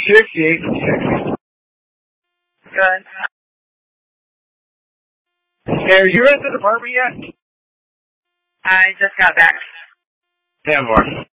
68 from 6. Good. Hey, are you at the department yet? I just got back. 10 more.